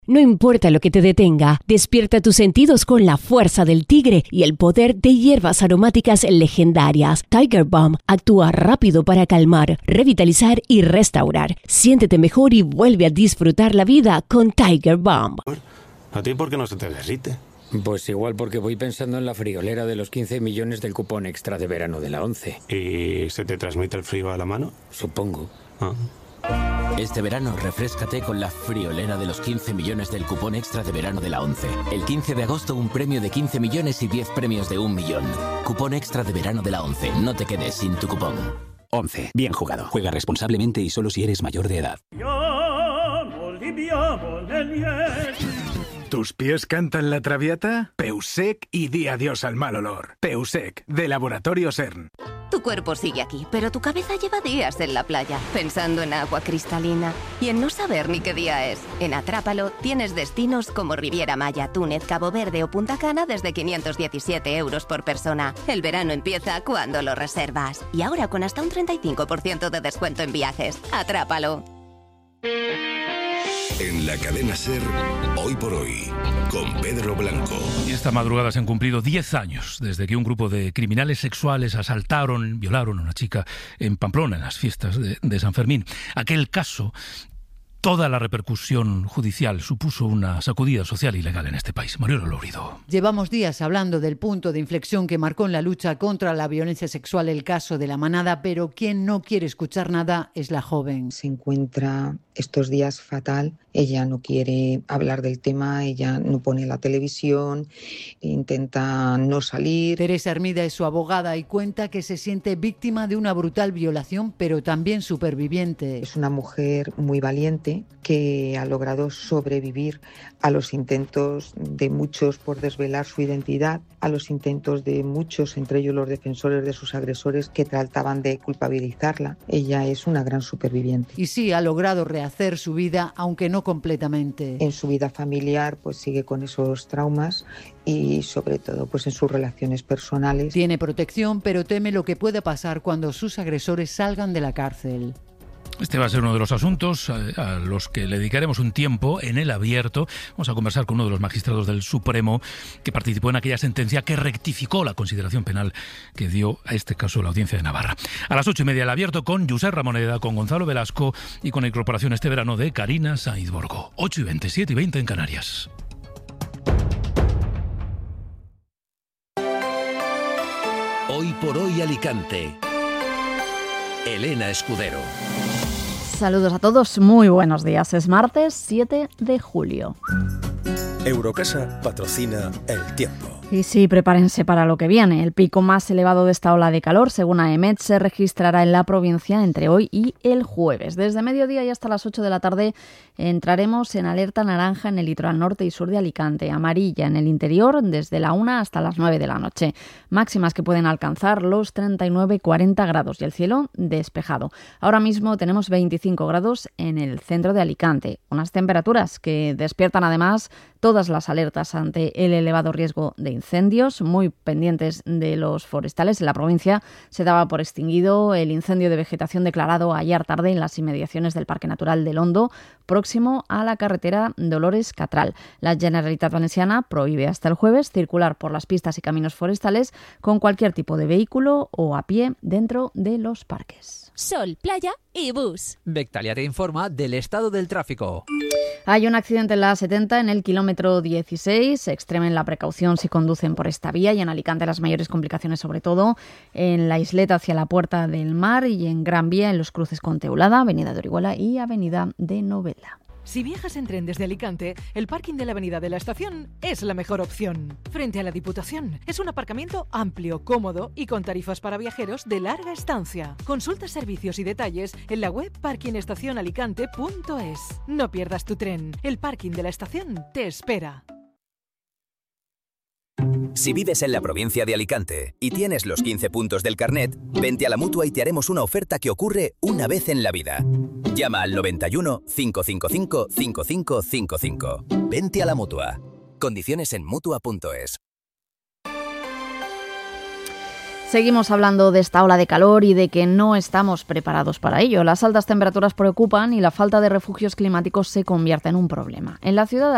No importa lo que te detenga, despierta tus sentidos con la fuerza del tigre y el poder de hierbas aromáticas legendarias. Tiger Balm actúa rápido para calmar, revitalizar y restaurar. Siéntete mejor y vuelve a disfrutar la vida con Tiger Balm. ¿A ti por qué no se te derrite? Pues igual porque voy pensando en la friolera de los 15 millones del cupón extra de verano de la 11. ¿Y se te transmite el frío a la mano? Supongo. Este verano refréscate con la friolera de los 15 millones del cupón extra de verano de la 11. El 15 de agosto un premio de 15 millones y 10 premios de 1 millón. Cupón extra de verano de la 11. No te quedes sin tu cupón. 11. Bien jugado. Juega responsablemente y solo si eres mayor de edad. ¿Tus pies cantan la Traviata? Peusec y di adiós al mal olor. Peusec, de Laboratorio CERN. Tu cuerpo sigue aquí, pero tu cabeza lleva días en la playa, pensando en agua cristalina y en no saber ni qué día es. En Atrápalo tienes destinos como Riviera Maya, Túnez, Cabo Verde o Punta Cana desde 517 euros por persona. El verano empieza cuando lo reservas. Y ahora con hasta un 35% de descuento en viajes. Atrápalo. En la cadena SER, Hoy por Hoy, con Pedro Blanco. Y esta madrugada se han cumplido 10 años desde que un grupo de criminales sexuales asaltaron, violaron a una chica en Pamplona, en las fiestas de San Fermín. Aquel caso, toda la repercusión judicial supuso una sacudida social y legal en este país. Mariano Lourido. Llevamos días hablando del punto de inflexión que marcó en la lucha contra la violencia sexual el caso de La Manada, pero quien no quiere escuchar nada es la joven. Se encuentra estos días fatal. Ella no quiere hablar del tema, ella no pone la televisión, intenta no salir. Teresa Hermida es su abogada y cuenta que se siente víctima de una brutal violación, pero también superviviente. Es una mujer muy valiente que ha logrado sobrevivir a los intentos de muchos por desvelar su identidad, a los intentos de muchos, entre ellos los defensores de sus agresores, que trataban de culpabilizarla. Ella es una gran superviviente. Y sí, ha logrado rehacer su vida, aunque no completamente. En su vida familiar pues sigue con esos traumas y sobre todo pues en sus relaciones personales. Tiene protección, pero teme lo que pueda pasar cuando sus agresores salgan de la cárcel. Este va a ser uno de los asuntos a los que le dedicaremos un tiempo en el abierto. Vamos a conversar con uno de los magistrados del Supremo que participó en aquella sentencia que rectificó la consideración penal que dio a este caso la Audiencia de Navarra. A las 8:30 el abierto con Josep Ramoneda, con Gonzalo Velasco y con la incorporación este verano de Karina Sainz Borgo. 8:20, 7:20 en Canarias. Hoy por Hoy Alicante. Elena Escudero. Saludos a todos, muy buenos días. Es martes 7 de julio. Eurocasa patrocina el tiempo. Y sí, prepárense para lo que viene. El pico más elevado de esta ola de calor, según AEMET, se registrará en la provincia entre hoy y el jueves. Desde mediodía y hasta las 8 de la tarde entraremos en alerta naranja en el litoral norte y sur de Alicante, amarilla en el interior desde la 1 hasta las 9 de la noche. Máximas que pueden alcanzar los 39-40 grados y el cielo despejado. Ahora mismo tenemos 25 grados en el centro de Alicante, unas temperaturas que despiertan además todas las alertas ante el elevado riesgo de incendios, muy pendientes de los forestales. En la provincia se daba por extinguido el incendio de vegetación declarado ayer tarde en las inmediaciones del Parque Natural del Hondo, próximo a la carretera Dolores-Catral. La Generalitat Valenciana prohíbe hasta el jueves circular por las pistas y caminos forestales con cualquier tipo de vehículo o a pie dentro de los parques. Sol, playa y bus. Vectalia te informa del estado del tráfico. Hay un accidente en la A70 en el kilómetro 16. Extremen la precaución si conducen por esta vía, y en Alicante las mayores complicaciones sobre todo en la Isleta hacia la Puerta del Mar y en Gran Vía en los cruces con Teulada, Avenida de Orihuela y Avenida de Novella. Si viajas en tren desde Alicante, el parking de la Avenida de la Estación es la mejor opción. Frente a la Diputación, es un aparcamiento amplio, cómodo y con tarifas para viajeros de larga estancia. Consulta servicios y detalles en la web parkingestacionalicante.es. No pierdas tu tren. El parking de la Estación te espera. Si vives en la provincia de Alicante y tienes los 15 puntos del carnet, vente a la Mutua y te haremos una oferta que ocurre una vez en la vida. Llama al 91 555 5555. Vente a la Mutua. Condiciones en Mutua.es. Seguimos hablando de esta ola de calor y de que no estamos preparados para ello. Las altas temperaturas preocupan y la falta de refugios climáticos se convierte en un problema. En la ciudad